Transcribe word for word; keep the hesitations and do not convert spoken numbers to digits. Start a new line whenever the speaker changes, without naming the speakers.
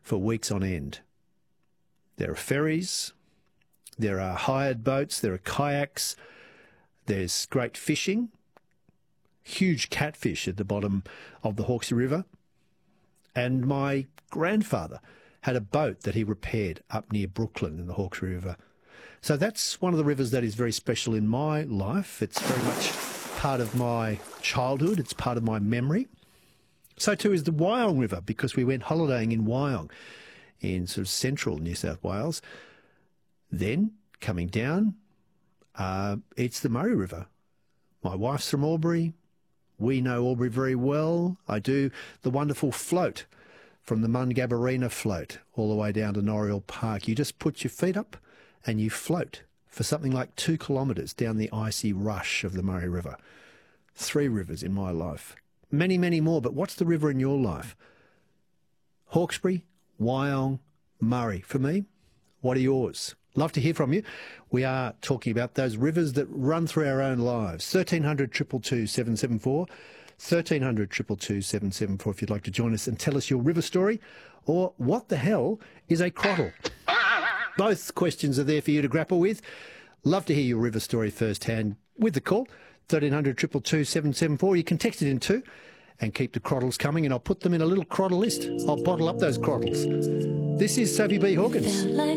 for weeks on end. There are ferries, there are hired boats, there are kayaks, there's great fishing, huge catfish at the bottom of the Hawkesbury River. And my grandfather had a boat that he repaired up near Brooklyn in the Hawkesbury River. So that's one of the rivers that is very special in my life. It's very much part of my childhood. It's part of my memory. So too is the Wyong River, because we went holidaying in Wyong in sort of central New South Wales. Then, coming down, uh, it's the Murray River. My wife's from Albury. We know Albury very well. I do the wonderful float from the Mungabarina float all the way down to Noriel Park. You just put your feet up and you float for something like two kilometres down the icy rush of the Murray River. Three rivers in my life. Many, many more, but what's the river in your life? Hawkesbury, Wyong, Murray. For me, what are yours? Love to hear from you. We are talking about those rivers that run through our own lives. thirteen hundred, two two two, seven seven four. thirteen hundred, two two two, seven seven four if you'd like to join us and tell us your river story. Or what the hell is a crottle? Both questions are there for you to grapple with. Love to hear your river story firsthand with the call. thirteen hundred, two two two, seven seven four. You can text it in too and keep the crottles coming, and I'll put them in a little crottle list. I'll bottle up those crottles. This is Sophie B. Hawkins.